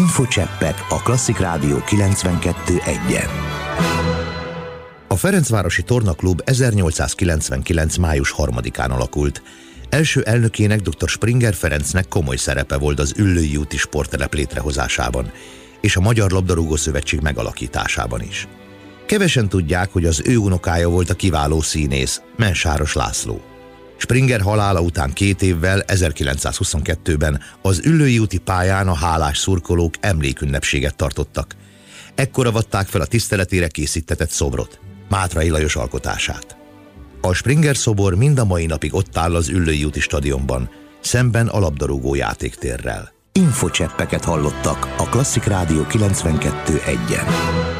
Infocseppek a Klasszik Rádió 92.1-en. A Ferencvárosi Tornaklub 1899. május 3-án alakult. Első elnökének, dr. Springer Ferencnek komoly szerepe volt az Üllői úti sporttelep létrehozásában és a Magyar Labdarúgó Szövetség megalakításában is. Kevesen tudják, hogy az ő unokája volt a kiváló színész, Mensáros László. Springer halála után 2 évvel, 1922-ben az Üllői úti pályán a hálás szurkolók emlékünnepséget tartottak. Ekkor avatták fel a tiszteletére készítetett szobrot, Mátrai Lajos alkotását. A Springer szobor mind a mai napig ott áll az Üllői úti stadionban, szemben a labdarúgó játéktérrel. Infocseppeket hallottak a Klasszik Rádió 92.1-en.